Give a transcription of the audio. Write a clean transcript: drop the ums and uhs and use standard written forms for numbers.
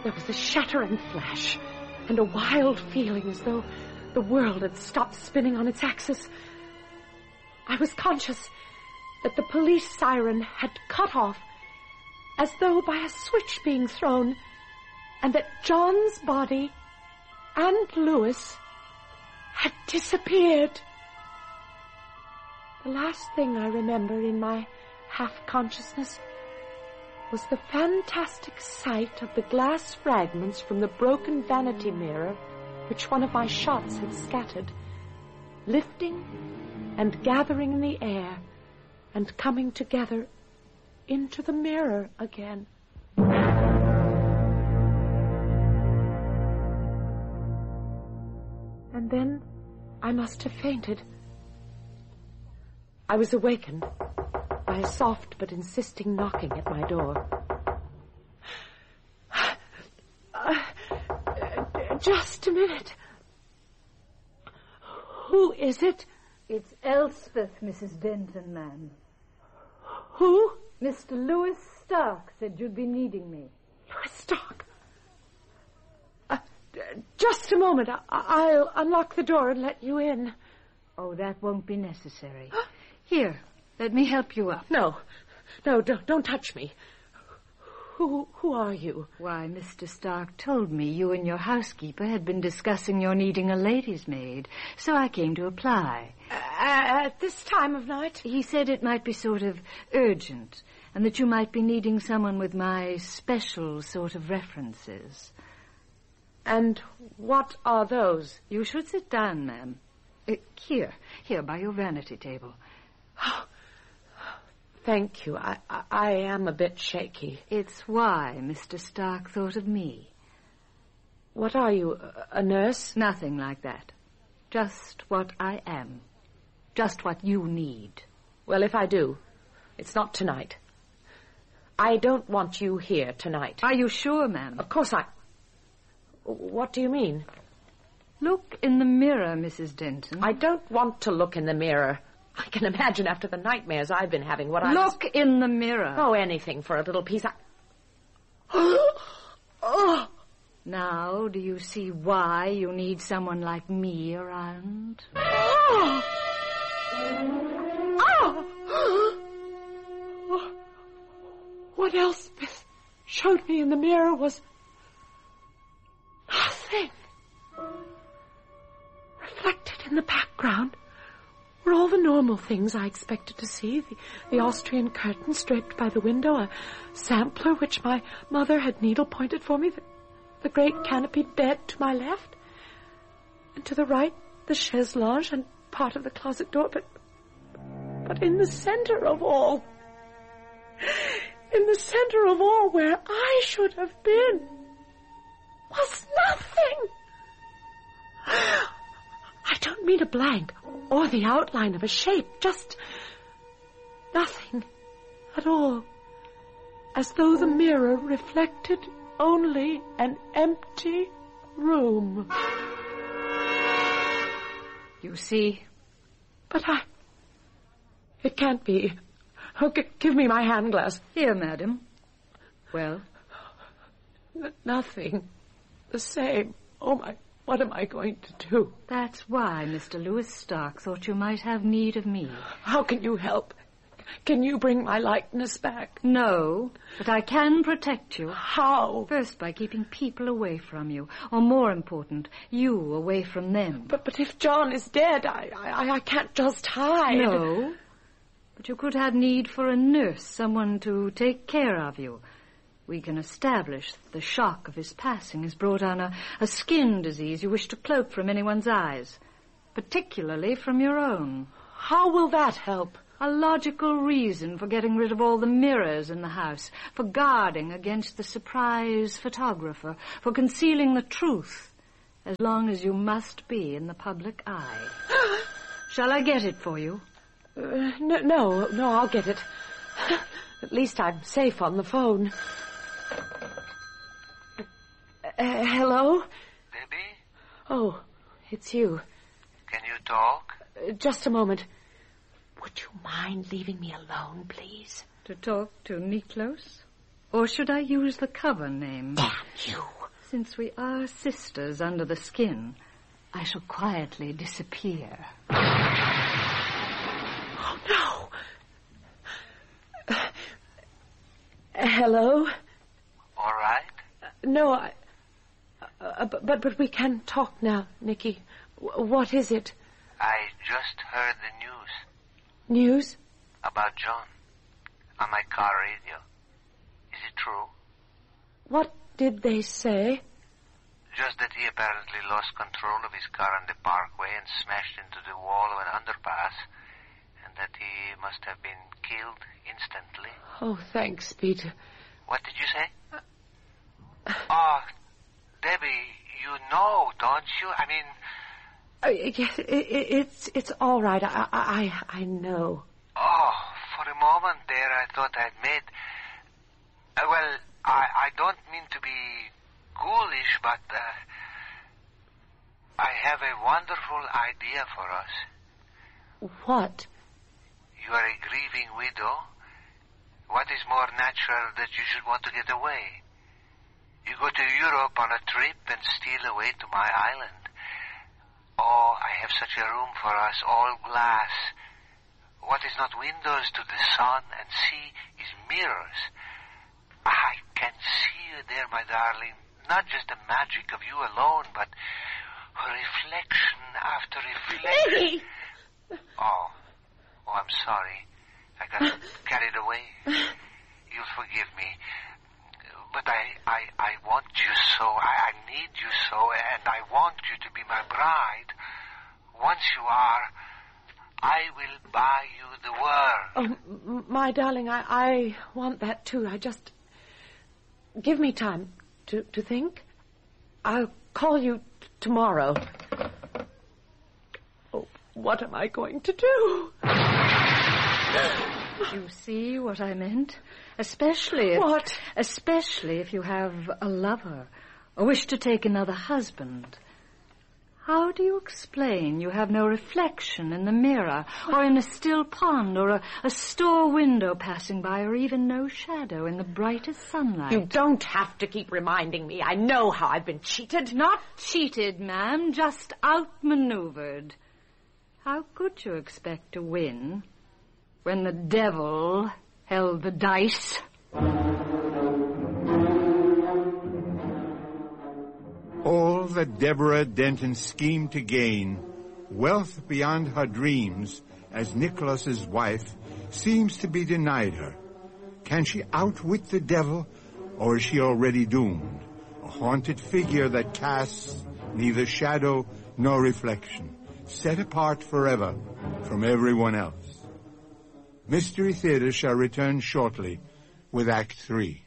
There was a shattering flash, and a wild feeling as though the world had stopped spinning on its axis. I was conscious that the police siren had cut off, as though by a switch being thrown, and that John's body and Louis had disappeared. The last thing I remember in my half-consciousness was the fantastic sight of the glass fragments from the broken vanity mirror which one of my shots had scattered, lifting and gathering in the air and coming together into the mirror again. And then I must have fainted. I was awakened by a soft but insisting knocking at my door. Just a minute. Who is it? It's Elspeth, Mrs. Denton, ma'am. Who? Mr. Louis Stark said you'd be needing me. Louis Stark? Just a moment. I'll unlock the door and let you in. Oh, that won't be necessary. Here, let me help you up. No, don't touch me. Who are you? Why, Mr. Stark told me you and your housekeeper had been discussing your needing a lady's maid, so I came to apply. At this time of night? He said it might be sort of urgent, and that you might be needing someone with my special sort of references. And what are those? You should sit down, ma'am. Here, by your vanity table. Thank you. I am a bit shaky. It's why Mr. Stark thought of me. What are you, a nurse? Nothing like that. Just what I am. Just what you need. Well, if I do, it's not tonight. I don't want you here tonight. Are you sure, ma'am? Of course I... What do you mean? Look in the mirror, Mrs. Denton. I don't want to look in the mirror. I can imagine after the nightmares I've been having what I... Look in the mirror. Oh, anything for a little piece. Now, do you see why you need someone like me around? What else Beth showed me in the mirror was nothing. Reflected in the background were all the normal things I expected to see. The Austrian curtain draped by the window, a sampler which my mother had needle-pointed for me, the great canopied bed to my left, and to the right, the chaise lounge and part of the closet door. But in the center of all, where I should have been, was nothing. I don't mean a blank or the outline of a shape, just nothing at all, as though the mirror reflected only an empty room. You see? But it can't be. Oh, give me my hand glass. Here, madam. Well? Nothing. The same. Oh, what am I going to do? That's why Mr. Louis Stark thought you might have need of me. How can you help? Can you bring my likeness back? No, but I can protect you. How? First, by keeping people away from you. Or more important, you away from them. But if John is dead, I can't just hide. No, but you could have need for a nurse, someone to take care of you. We can establish that the shock of his passing has brought on a skin disease you wish to cloak from anyone's eyes, particularly from your own. How will that help? A logical reason for getting rid of all the mirrors in the house, for guarding against the surprise photographer, for concealing the truth, as long as you must be in the public eye. Shall I get it for you? No, I'll get it. At least I'm safe on the phone. Hello? Baby? Oh, it's you. Can you talk? Just a moment. Would you mind leaving me alone, please? To talk to Niklos? Or should I use the cover name? Damn you. Since we are sisters under the skin, I shall quietly disappear. Oh, no. Hello? All right? No, but we can talk now, Nicky. What is it? I just heard the news News? about John on my car radio. Is it true? What did they say? Just that he apparently lost control of his car on the parkway and smashed into the wall of an underpass, and that he must have been killed instantly. Oh, thanks, Peter. What did you say? Oh, Debbie, you know, don't you? I mean... Yes, it's all right. I know. Oh, for a moment there I thought I'd made... well, I don't mean to be ghoulish, but I have a wonderful idea for us. What? You are a grieving widow. What is more natural that you should want to get away? You go to Europe on a trip and steal away to my island. Oh, I have such a room for us, all glass. What is not windows to the sun and sea is mirrors. I can see you there, my darling. Not just the magic of you alone, but reflection after reflection. Oh, I'm sorry. I got carried away. You'll forgive me. But I want you so. I need you so, and I want you to be my bride. Once you are, I will buy you the world. Oh, my darling, I want that too. I just... Give me time to think. I'll call you tomorrow. Oh, what am I going to do? You see what I meant? Especially if you have a lover or wish to take another husband. How do you explain you have no reflection in the mirror or in a still pond or a store window passing by or even no shadow in the brightest sunlight? You don't have to keep reminding me. I know how I've been cheated. Not cheated, ma'am, just outmaneuvered. How could you expect to win when the devil held the dice? All that Deborah Denton schemed to gain, wealth beyond her dreams, as Nicholas's wife, seems to be denied her. Can she outwit the devil, or is she already doomed? A haunted figure that casts neither shadow nor reflection, set apart forever from everyone else. Mystery Theater shall return shortly with Act 3.